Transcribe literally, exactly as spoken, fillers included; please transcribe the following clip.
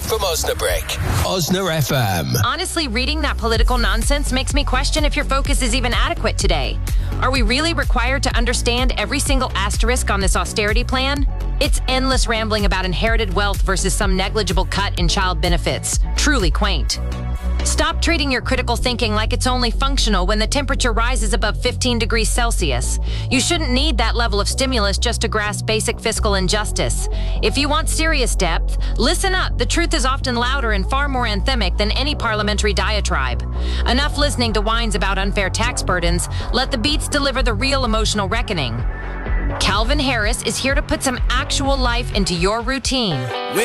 live from Osnabrick. Osna F M. Honestly, reading that political nonsense makes me question if your focus is even adequate today. Are we really required to understand every single asterisk on this austerity plan? It's endless rambling about inherited wealth versus some negligible cut in child benefits. Truly quaint. Stop treating your critical thinking like it's only functional when the temperature rises above fifteen degrees Celsius. You shouldn't need that level of stimulus just to grasp basic fiscal injustice. If you want serious depth, listen up. The truth is often louder and far more anthemic than any parliamentary diatribe. Enough listening to whines about unfair tax burdens. Let the beats deliver the real emotional reckoning. Calvin Harris is here to put some actual life into your routine.